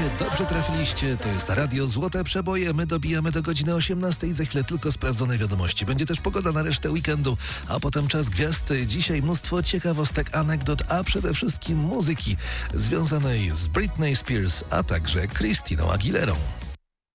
Słuchajcie, dobrze trafiliście. To jest Radio Złote Przeboje. My dobijamy do godziny 18. Za chwilę tylko sprawdzone wiadomości. Będzie też pogoda na resztę weekendu, a potem czas gwiazd. Dzisiaj mnóstwo ciekawostek, anegdot, a przede wszystkim muzyki związanej z Britney Spears, a także Christiną Aguilerą.